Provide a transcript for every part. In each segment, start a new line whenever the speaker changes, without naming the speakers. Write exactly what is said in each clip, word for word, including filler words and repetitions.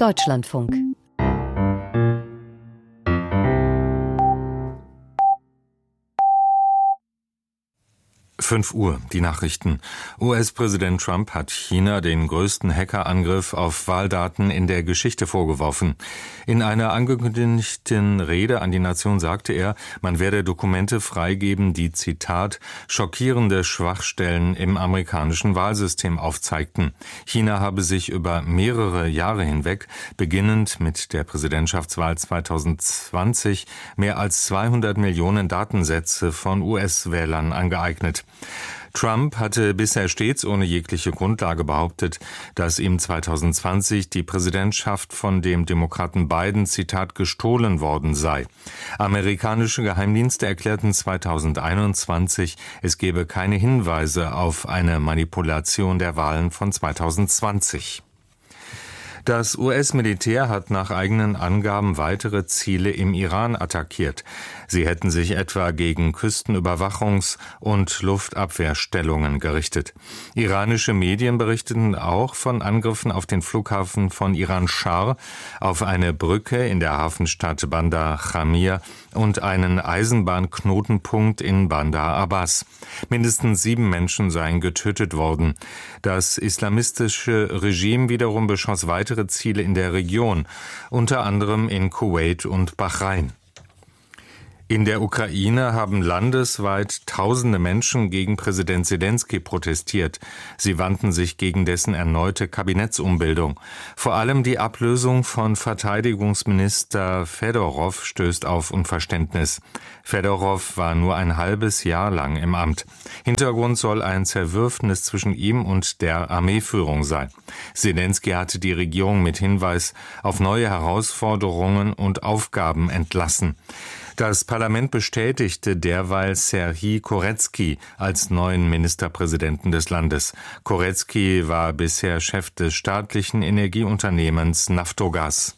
Deutschlandfunk.
fünf Uhr, die Nachrichten. U S-Präsident Trump hat China den größten Hackerangriff auf Wahldaten in der Geschichte vorgeworfen. In einer angekündigten Rede an die Nation sagte er, man werde Dokumente freigeben, die, Zitat, schockierende Schwachstellen im amerikanischen Wahlsystem aufzeigten. China habe sich über mehrere Jahre hinweg, beginnend mit der Präsidentschaftswahl zweitausendzwanzig, mehr als zweihundert Millionen Datensätze von U S-Wählern angeeignet. Trump hatte bisher stets ohne jegliche Grundlage behauptet, dass ihm zweitausendzwanzig die Präsidentschaft von dem Demokraten Biden, Zitat, gestohlen worden sei. Amerikanische Geheimdienste erklärten zweitausendeinundzwanzig, es gebe keine Hinweise auf eine Manipulation der Wahlen von zweitausendzwanzig. Das U S-Militär hat nach eigenen Angaben weitere Ziele im Iran attackiert. Sie hätten sich etwa gegen Küstenüberwachungs- und Luftabwehrstellungen gerichtet. Iranische Medien berichteten auch von Angriffen auf den Flughafen von Iran-Schar, auf eine Brücke in der Hafenstadt Bandar Jamir und einen Eisenbahnknotenpunkt in Bandar Abbas. Mindestens sieben Menschen seien getötet worden. Das islamistische Regime wiederum beschoss weitere Ziele in der Region, unter anderem in Kuwait und Bahrain. In der Ukraine haben landesweit tausende Menschen gegen Präsident Selenskyj protestiert. Sie wandten sich gegen dessen erneute Kabinettsumbildung. Vor allem die Ablösung von Verteidigungsminister Fedorov stößt auf Unverständnis. Fedorov war nur ein halbes Jahr lang im Amt. Hintergrund soll ein Zerwürfnis zwischen ihm und der Armeeführung sein. Selenskyj hatte die Regierung mit Hinweis auf neue Herausforderungen und Aufgaben entlassen. Das Parlament bestätigte derweil Serhij Korezki als neuen Ministerpräsidenten des Landes. Korezki war bisher Chef des staatlichen Energieunternehmens Naftogaz.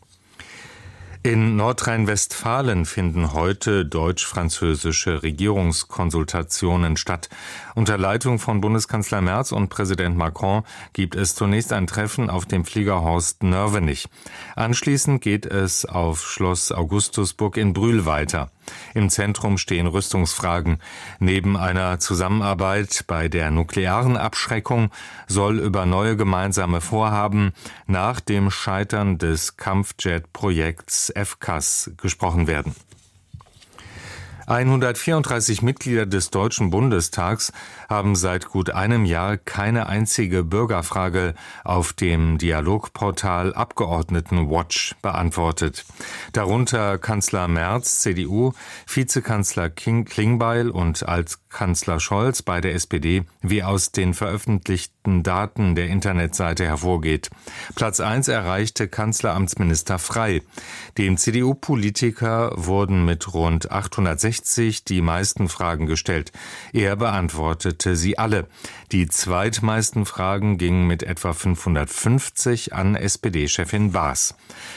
In Nordrhein-Westfalen finden heute deutsch-französische Regierungskonsultationen statt. Unter Leitung von Bundeskanzler Merz und Präsident Macron gibt es zunächst ein Treffen auf dem Flieger Horst Nörvenich. Anschließend geht es auf Schloss Augustusburg in Brühl weiter. Im Zentrum stehen Rüstungsfragen. Neben einer Zusammenarbeit bei der nuklearen Abschreckung soll über neue gemeinsame Vorhaben nach dem Scheitern des Kampfjet-Projekts F C A S gesprochen werden. hundertvierunddreißig Mitglieder des Deutschen Bundestags haben seit gut einem Jahr keine einzige Bürgerfrage auf dem Dialogportal Abgeordnetenwatch beantwortet. Darunter Kanzler Merz, C D U, Vizekanzler Klingbeil und Altkanzler Scholz bei der S P D, wie aus den veröffentlichten Daten der Internetseite hervorgeht. Platz eins erreichte Kanzleramtsminister Frey. Dem C D U-Politiker wurden mit rund achthundertsechzig die meisten Fragen gestellt. Er beantwortete sie alle. Die zweitmeisten Fragen gingen mit etwa fünfhundertfünfzig an S P D-Chefin Baas.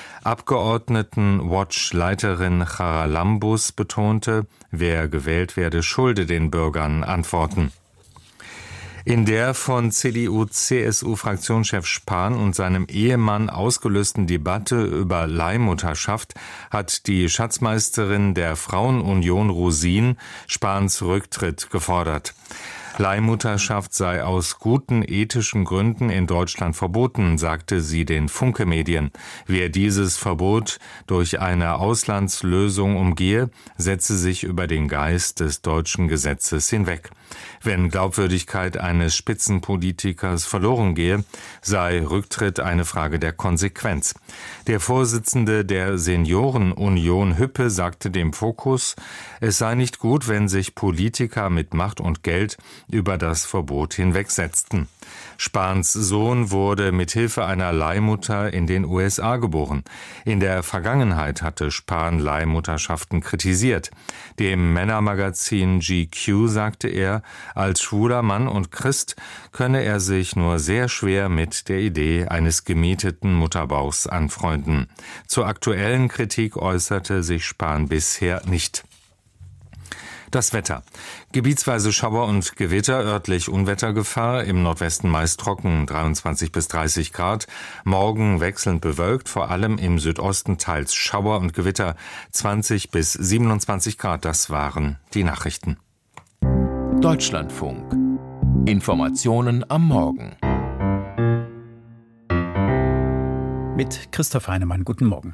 Abgeordnetenwatch-Leiterin Charalambous betonte, wer gewählt werde, schulde den Bürgern Antworten. In der von C D U-C S U-Fraktionschef Spahn und seinem Ehemann ausgelösten Debatte über Leihmutterschaft hat die Schatzmeisterin der Frauenunion Rosin Spahns Rücktritt gefordert. Leihmutterschaft sei aus guten ethischen Gründen in Deutschland verboten, sagte sie den Funke-Medien. Wer dieses Verbot durch eine Auslandslösung umgehe, setze sich über den Geist des deutschen Gesetzes hinweg. Wenn Glaubwürdigkeit eines Spitzenpolitikers verloren gehe, sei Rücktritt eine Frage der Konsequenz. Der Vorsitzende der Seniorenunion Hüppe sagte dem Fokus, es sei nicht gut, wenn sich Politiker mit Macht und Geld über das Verbot hinwegsetzten. Spahns Sohn wurde mithilfe einer Leihmutter in den U S A geboren. In der Vergangenheit hatte Spahn Leihmutterschaften kritisiert. Dem Männermagazin G Q sagte er, als schwuler Mann und Christ könne er sich nur sehr schwer mit der Idee eines gemieteten Mutterbauchs anfreunden. Zur aktuellen Kritik äußerte sich Spahn bisher nicht. Das Wetter. Gebietsweise Schauer und Gewitter, örtlich Unwettergefahr, im Nordwesten meist trocken, dreiundzwanzig bis dreißig Grad. Morgen wechselnd bewölkt, vor allem im Südosten teils Schauer und Gewitter, zwanzig bis siebenundzwanzig Grad. Das waren die Nachrichten.
Deutschlandfunk. Informationen am Morgen.
Mit Christoph Heinemann. Guten Morgen.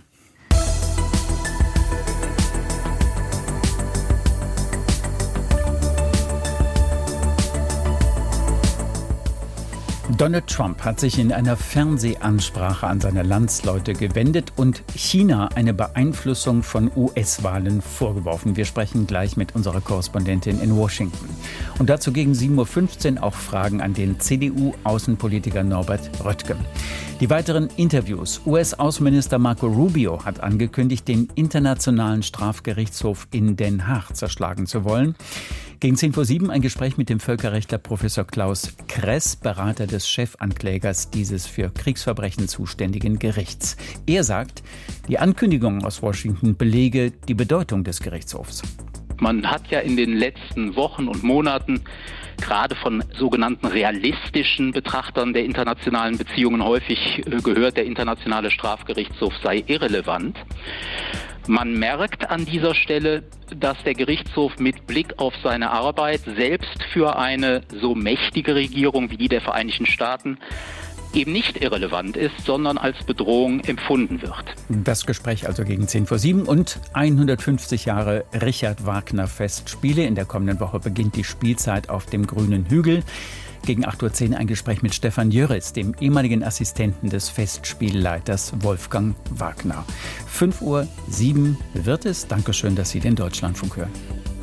Donald Trump hat sich in einer Fernsehansprache an seine Landsleute gewendet und China eine Beeinflussung von U S-Wahlen vorgeworfen. Wir sprechen gleich mit unserer Korrespondentin in Washington. Und dazu gegen sieben Uhr fünfzehn auch Fragen an den C D U-Außenpolitiker Norbert Röttgen. Die weiteren Interviews. U S-Außenminister Marco Rubio hat angekündigt, den Internationalen Strafgerichtshof in Den Haag zerschlagen zu wollen. Gegen zehn vor sieben ein Gespräch mit dem Völkerrechtler Professor Klaus Kress, Berater des Chefanklägers dieses für Kriegsverbrechen zuständigen Gerichts. Er sagt, die Ankündigung aus Washington belege die Bedeutung des Gerichtshofs.
Man hat ja in den letzten Wochen und Monaten gerade von sogenannten realistischen Betrachtern der internationalen Beziehungen häufig gehört, der Internationale Strafgerichtshof sei irrelevant. Man merkt an dieser Stelle, dass der Gerichtshof mit Blick auf seine Arbeit selbst für eine so mächtige Regierung wie die der Vereinigten Staaten eben nicht irrelevant ist, sondern als Bedrohung empfunden wird.
Das Gespräch also gegen zehn vor sieben und hundertfünfzig Jahre Richard Wagner Festspiele. In der kommenden Woche beginnt die Spielzeit auf dem Grünen Hügel. Gegen acht Uhr zehn ein Gespräch mit Stefan Jöritz, dem ehemaligen Assistenten des Festspielleiters Wolfgang Wagner. fünf Uhr sieben wird es. Dankeschön, dass Sie den Deutschlandfunk hören.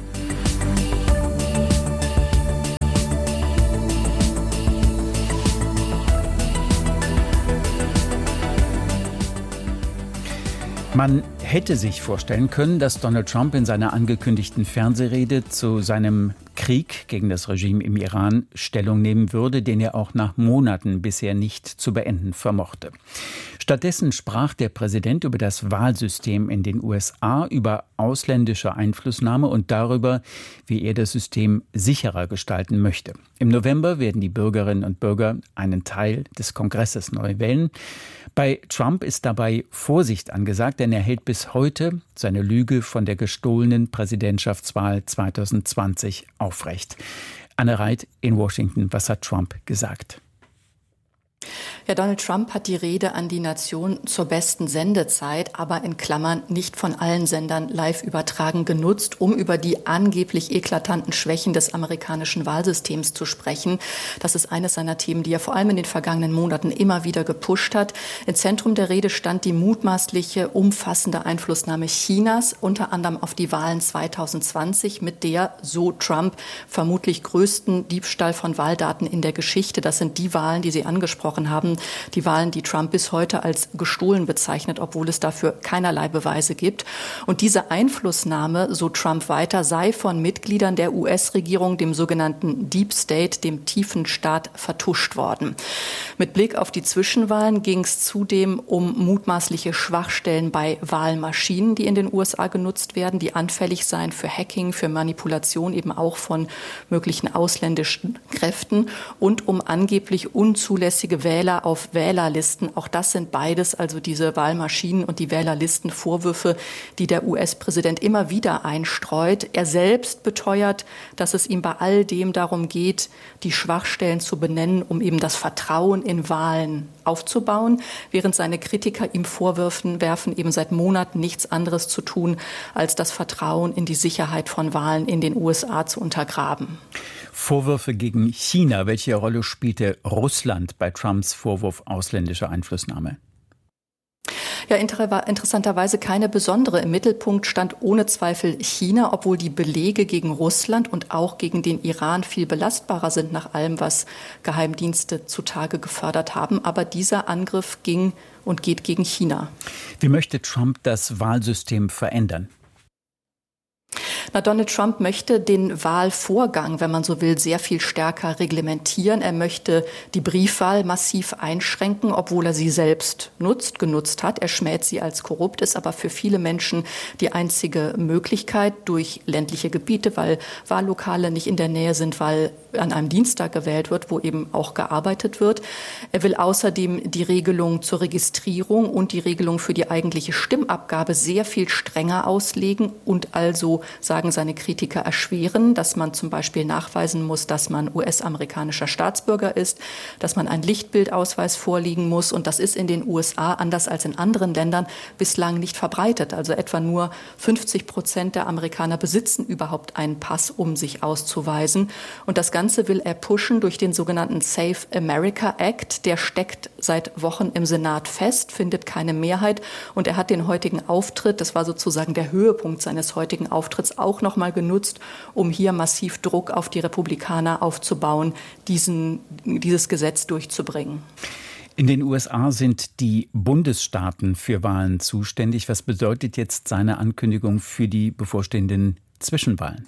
Man hätte sich vorstellen können, dass Donald Trump in seiner angekündigten Fernsehrede zu seinem Krieg gegen das Regime im Iran Stellung nehmen würde, den er auch nach Monaten bisher nicht zu beenden vermochte. Stattdessen sprach der Präsident über das Wahlsystem in den U S A, über ausländische Einflussnahme und darüber, wie er das System sicherer gestalten möchte. Im November werden die Bürgerinnen und Bürger einen Teil des Kongresses neu wählen. Bei Trump ist dabei Vorsicht angesagt, denn er hält bis heute seine Lüge von der gestohlenen Präsidentschaftswahl zwanzig zwanzig aufrecht. Anne Reit in Washington, was hat Trump gesagt?
Ja, Donald Trump hat die Rede an die Nation zur besten Sendezeit, aber in Klammern nicht von allen Sendern live übertragen, genutzt, um über die angeblich eklatanten Schwächen des amerikanischen Wahlsystems zu sprechen. Das ist eines seiner Themen, die er vor allem in den vergangenen Monaten immer wieder gepusht hat. Im Zentrum der Rede stand die mutmaßliche umfassende Einflussnahme Chinas, unter anderem auf die Wahlen zwanzig zwanzig, mit der, so Trump, vermutlich größten Diebstahl von Wahldaten in der Geschichte. Das sind die Wahlen, die Sie angesprochen haben. Die Wahlen, die Trump bis heute als gestohlen bezeichnet, obwohl es dafür keinerlei Beweise gibt. Und diese Einflussnahme, so Trump weiter, sei von Mitgliedern der U S-Regierung, dem sogenannten Deep State, dem tiefen Staat, vertuscht worden. Mit Blick auf die Zwischenwahlen ging es zudem um mutmaßliche Schwachstellen bei Wahlmaschinen, die in den U S A genutzt werden, die anfällig seien für Hacking, für Manipulation, eben auch von möglichen ausländischen Kräften und um angeblich unzulässige Wähler auf Wählerlisten. Auch das sind beides, also diese Wahlmaschinen und die Wählerlisten, Vorwürfe, die der U S-Präsident immer wieder einstreut. Er selbst beteuert, dass es ihm bei all dem darum geht, die Schwachstellen zu benennen, um eben das Vertrauen in Wahlen aufzubauen, während seine Kritiker ihm vorwerfen, werfen eben seit Monaten nichts anderes zu tun, als das Vertrauen in die Sicherheit von Wahlen in den U S A zu untergraben.
Vorwürfe gegen China. Welche Rolle spielte Russland bei Trumps Vorwurf ausländischer Einflussnahme?
Ja, inter- interessanterweise keine besondere. Im Mittelpunkt stand ohne Zweifel China, obwohl die Belege gegen Russland und auch gegen den Iran viel belastbarer sind nach allem, was Geheimdienste zutage gefördert haben. Aber dieser Angriff ging und geht gegen China.
Wie möchte Trump das Wahlsystem verändern?
Na, Donald Trump möchte den Wahlvorgang, wenn man so will, sehr viel stärker reglementieren. Er möchte die Briefwahl massiv einschränken, obwohl er sie selbst nutzt, genutzt hat. Er schmäht sie als korrupt, ist aber für viele Menschen die einzige Möglichkeit durch ländliche Gebiete, weil Wahllokale nicht in der Nähe sind, weil an einem Dienstag gewählt wird, wo eben auch gearbeitet wird. Er will außerdem die Regelung zur Registrierung und die Regelung für die eigentliche Stimmabgabe sehr viel strenger auslegen und also, sagen seine Kritiker, erschweren, dass man zum Beispiel nachweisen muss, dass man U S-amerikanischer Staatsbürger ist, dass man einen Lichtbildausweis vorlegen muss. Und das ist in den U S A, anders als in anderen Ländern, bislang nicht verbreitet. Also etwa nur fünfzig Prozent der Amerikaner besitzen überhaupt einen Pass, um sich auszuweisen. Und das Ganze will er pushen durch den sogenannten Save America Act. Der steckt seit Wochen im Senat fest, findet keine Mehrheit. Und er hat den heutigen Auftritt, das war sozusagen der Höhepunkt seines heutigen Auftritts, auch noch mal genutzt, um hier massiv Druck auf die Republikaner aufzubauen, diesen, dieses Gesetz durchzubringen.
In den U S A sind die Bundesstaaten für Wahlen zuständig. Was bedeutet jetzt seine Ankündigung für die bevorstehenden Zwischenwahlen?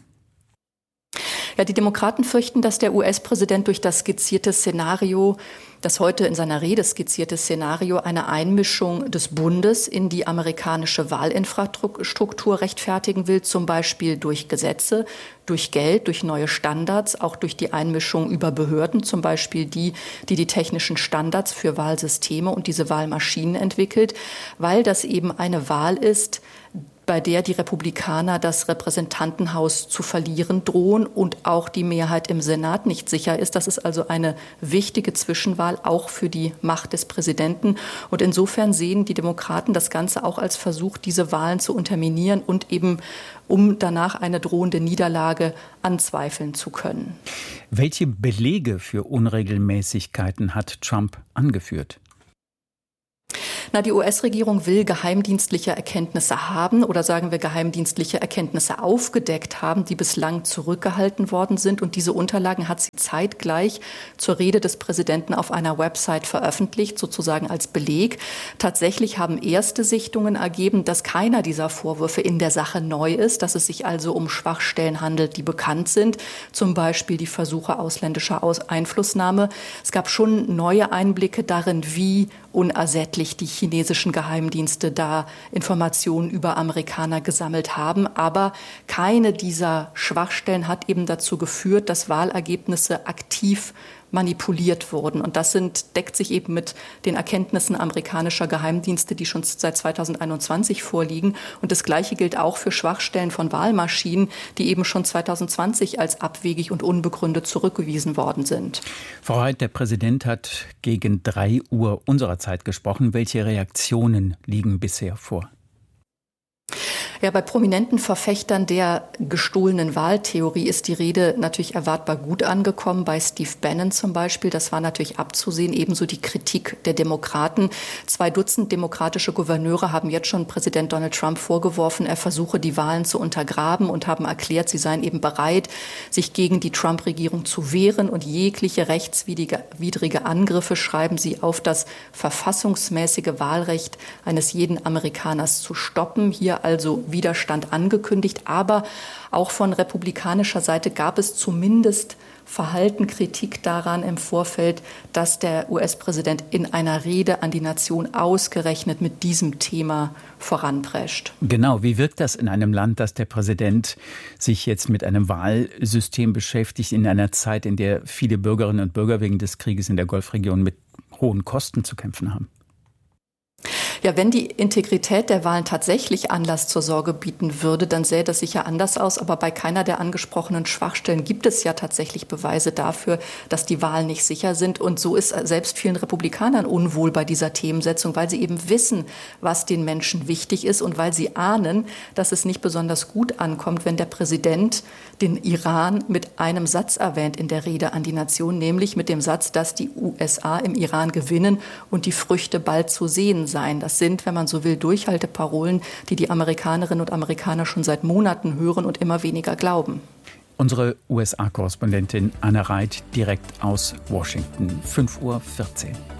Ja, die Demokraten fürchten, dass der U S-Präsident durch das skizzierte Szenario, das heute in seiner Rede skizzierte Szenario, eine Einmischung des Bundes in die amerikanische Wahlinfrastruktur rechtfertigen will, zum Beispiel durch Gesetze, durch Geld, durch neue Standards, auch durch die Einmischung über Behörden, zum Beispiel die, die die technischen Standards für Wahlsysteme und diese Wahlmaschinen entwickelt, weil das eben eine Wahl ist, bei der die Republikaner das Repräsentantenhaus zu verlieren drohen und auch die Mehrheit im Senat nicht sicher ist. Das ist also eine wichtige Zwischenwahl, auch für die Macht des Präsidenten. Und insofern sehen die Demokraten das Ganze auch als Versuch, diese Wahlen zu unterminieren und eben, um danach eine drohende Niederlage anzweifeln zu können.
Welche Belege für Unregelmäßigkeiten hat Trump angeführt?
Na, die U S-Regierung will geheimdienstliche Erkenntnisse haben oder sagen wir geheimdienstliche Erkenntnisse aufgedeckt haben, die bislang zurückgehalten worden sind. Und diese Unterlagen hat sie zeitgleich zur Rede des Präsidenten auf einer Website veröffentlicht, sozusagen als Beleg. Tatsächlich haben erste Sichtungen ergeben, dass keiner dieser Vorwürfe in der Sache neu ist, dass es sich also um Schwachstellen handelt, die bekannt sind, zum Beispiel die Versuche ausländischer Einflussnahme. Es gab schon neue Einblicke darin, wie unersättlich die chinesischen Geheimdienste da Informationen über Amerikaner gesammelt haben. Aber keine dieser Schwachstellen hat eben dazu geführt, dass Wahlergebnisse aktiv manipuliert wurden. Und das sind, deckt sich eben mit den Erkenntnissen amerikanischer Geheimdienste, die schon seit zweitausendeinundzwanzig vorliegen. Und das Gleiche gilt auch für Schwachstellen von Wahlmaschinen, die eben schon zweitausendzwanzig als abwegig und unbegründet zurückgewiesen worden sind.
Frau Reit, der Präsident hat gegen drei Uhr unserer Zeit gesprochen. Welche Reaktionen liegen bisher vor?
Ja, bei prominenten Verfechtern der gestohlenen Wahltheorie ist die Rede natürlich erwartbar gut angekommen. Bei Steve Bannon zum Beispiel, das war natürlich abzusehen, ebenso die Kritik der Demokraten. Zwei Dutzend demokratische Gouverneure haben jetzt schon Präsident Donald Trump vorgeworfen, er versuche die Wahlen zu untergraben und haben erklärt, sie seien eben bereit, sich gegen die Trump-Regierung zu wehren und jegliche rechtswidrige Angriffe, schreiben sie, auf das verfassungsmäßige Wahlrecht eines jeden Amerikaners zu stoppen. Hier also Widerstand angekündigt, aber auch von republikanischer Seite gab es zumindest verhalten Kritik daran im Vorfeld, dass der U S-Präsident in einer Rede an die Nation ausgerechnet mit diesem Thema voranprescht.
Genau, wie wirkt das in einem Land, dass der Präsident sich jetzt mit einem Wahlsystem beschäftigt, in einer Zeit, in der viele Bürgerinnen und Bürger wegen des Krieges in der Golfregion mit hohen Kosten zu kämpfen haben?
Ja, wenn die Integrität der Wahlen tatsächlich Anlass zur Sorge bieten würde, dann sähe das sicher anders aus. Aber bei keiner der angesprochenen Schwachstellen gibt es ja tatsächlich Beweise dafür, dass die Wahlen nicht sicher sind. Und so ist selbst vielen Republikanern unwohl bei dieser Themensetzung, weil sie eben wissen, was den Menschen wichtig ist und weil sie ahnen, dass es nicht besonders gut ankommt, wenn der Präsident den Iran mit einem Satz erwähnt in der Rede an die Nation, nämlich mit dem Satz, dass die U S A im Iran gewinnen und die Früchte bald zu sehen seien. Das sind, wenn man so will, Durchhalteparolen, die die Amerikanerinnen und Amerikaner schon seit Monaten hören und immer weniger glauben.
Unsere U S A-Korrespondentin Anne Reit direkt aus Washington, fünf Uhr vierzehn.